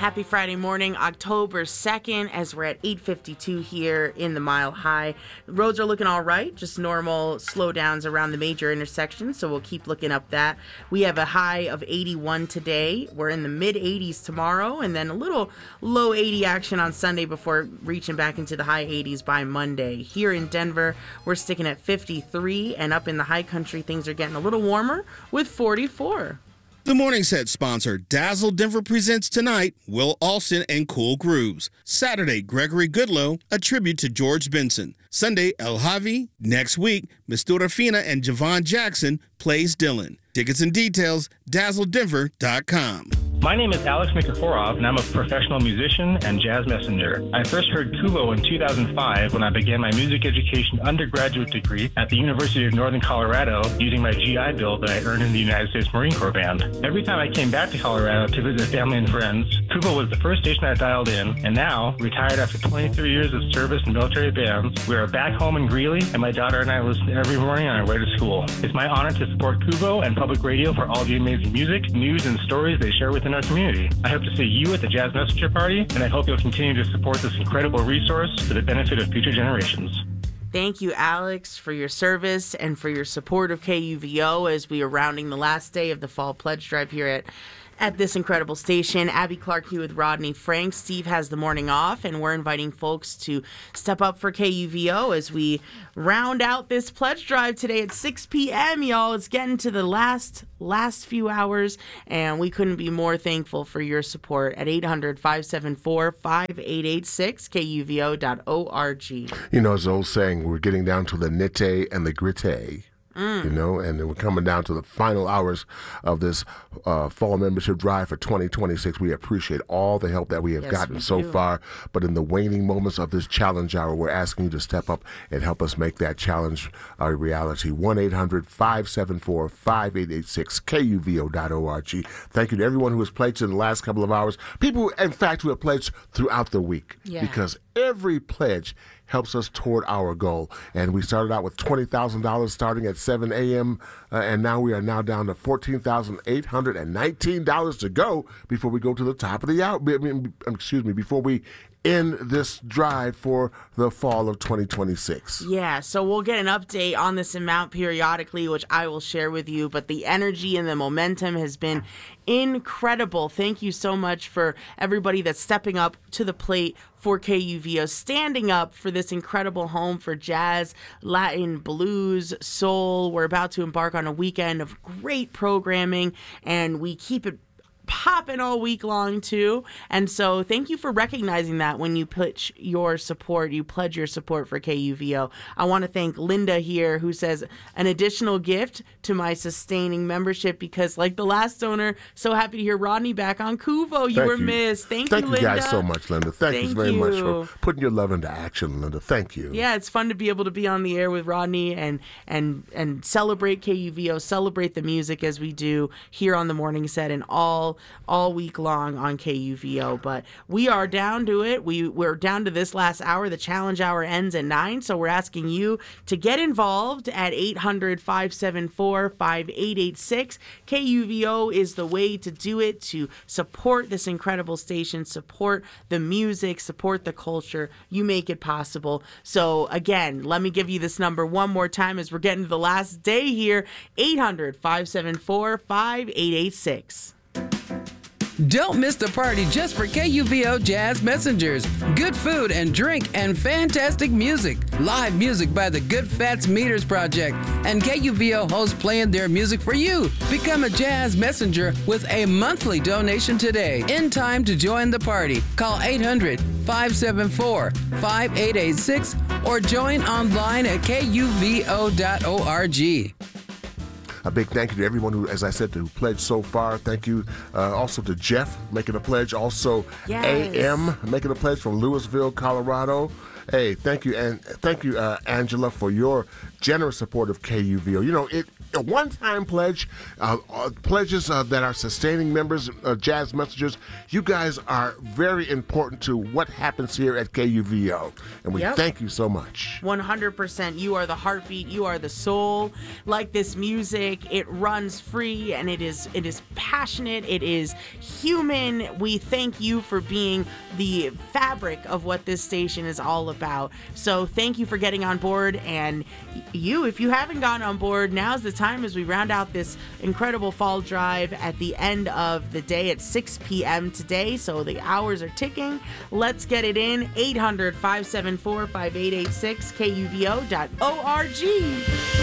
Happy Friday morning, October 2nd, as we're at 8:52 here in the Mile High. The roads are looking all right, just normal slowdowns around the major intersections, so we'll keep looking up that. We have a high of 81 today. We're in the mid-80s tomorrow, and then a little low 80 action on Sunday before reaching back into the high 80s by Monday. Here in Denver, we're sticking at 53, and up in the high country, things are getting a little warmer with 44. The Morning Set sponsor, Dazzle Denver, presents tonight Will Alston and Cool Grooves. Saturday, Gregory Goodlow, a tribute to George Benson. Sunday, El Javi. Next week, Mistura Fina and Javon Jackson plays Dylan. Tickets and details, dazzledenver.com. My name is Alex Nikiforov, and I'm a professional musician and jazz messenger. I first heard Kuvo in 2005 when I began my music education undergraduate degree at the University of Northern Colorado using my GI Bill that I earned in the United States Marine Corps Band. Every time I came back to Colorado to visit family and friends, Kuvo was the first station I dialed in, and now, retired after 23 years of service in military bands, we are back home in Greeley, and my daughter and I listen every morning on our way to school. It's my honor to support Kuvo and public radio for all the amazing music, news, and stories they share within our community. I hope to see you at the Jazz Messenger Party, and I hope you'll continue to support this incredible resource for the benefit of future generations. Thank you, Alex, for your service and for your support of KUVO as we are rounding the last day of the Fall Pledge Drive here at this incredible station. Abby Clark here with Rodney Frank. Steve has the morning off, and we're inviting folks to step up for KUVO as we round out this pledge drive today at 6 p.m., y'all. It's getting to the last few hours, and we couldn't be more thankful for your support at 800-574-5886, KUVO.org. You know, as the old saying, we're getting down to the nitty and the gritty. You know, and then we're coming down to the final hours of this fall membership drive for 2026. We appreciate all the help that we have gotten so far. But in the waning moments of this challenge hour, we're asking you to step up and help us make that challenge a reality. 1-800-574-5886, KUVO.org. Thank you to everyone who has pledged in the last couple of hours. People, in fact, who have pledged throughout the week. Yeah. Because every pledge helps us toward our goal. And we started out with $20,000 starting at 7 a.m., and now we are now down to $14,819 to go before we go to the top of the hour. Before we end this drive for the fall of 2026. Yeah, so we'll get an update on this amount periodically, which I will share with you, but the energy and the momentum has been incredible. Thank you so much for everybody that's stepping up to the plate for KUVO, standing up for this incredible home for jazz, Latin, blues, soul. We're about to embark on a weekend of great programming, and we keep it popping all week long too. And so thank you for recognizing that when you pledge your support for KUVO. I want to thank Linda here, who says an additional gift to my sustaining membership, because like the last donor, so happy to hear Rodney back on Kuvo. You were missed. Thank you, Linda. Thank you guys so much, Linda. Thank you very much for putting your love into action, Linda. Thank you. Yeah, it's fun to be able to be on the air with Rodney and celebrate KUVO, celebrate the music as we do here on the Morning Set and all week long on KUVO. But we are down to it. We're down to this last hour. The challenge hour ends at 9, so we're asking you to get involved at 800-574-5886. KUVO is the way to do it, to support this incredible station, support the music, support the culture. You make it possible. So again, let me give you this number one more time as we're getting to the last day here. 800-574-5886. Don't miss the party just for KUVO Jazz Messengers. Good food and drink and fantastic music. Live music by the Good Fats Meters Project. And KUVO hosts playing their music for you. Become a Jazz Messenger with a monthly donation today. In time to join the party. Call 800-574-5886 or join online at KUVO.org. A big thank you to everyone who, as I said, who pledged so far. Thank you also to Jeff making a pledge. Also, AM making a pledge from Louisville, Colorado. Hey, thank you. And thank you, Angela, for your generous support of KUVO. You know, a one-time pledge, pledges that are sustaining members, Jazz Messengers. You guys are very important to what happens here at KUVO, and we thank you so much. 100%. You are the heartbeat. You are the soul. Like this music, it runs free, and it is passionate. It is human. We thank you for being the fabric of what this station is all about. So thank you for getting on board, and if you haven't gotten on board, now's the time as we round out this incredible fall drive at the end of the day at 6 p.m. today. So the hours are ticking. Let's get it in. 800-574-5886, KUVO.org.